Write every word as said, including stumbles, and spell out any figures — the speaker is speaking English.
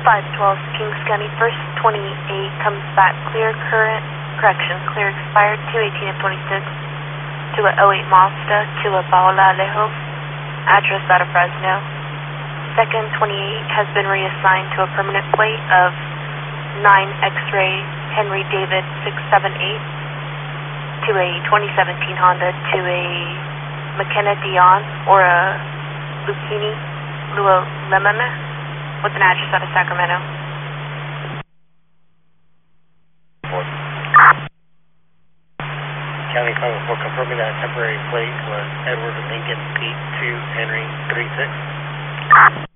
five twelve Kings County, first twenty-eight comes back clear current, correction, clear expired, two eighteen of twenty-six, to a oh eight Mazda, to a Paola Alejo, address out of Fresno. Second twenty-eight has been reassigned to a permanent plate of nine X-ray Henry David six seven eight, to a twenty seventeen Honda, to a McKenna Dion, or a Lucchini Lululemon, with an address out of Sacramento. County five oh four confirming that temporary plate was Edward Lincoln Pete two Henry three six.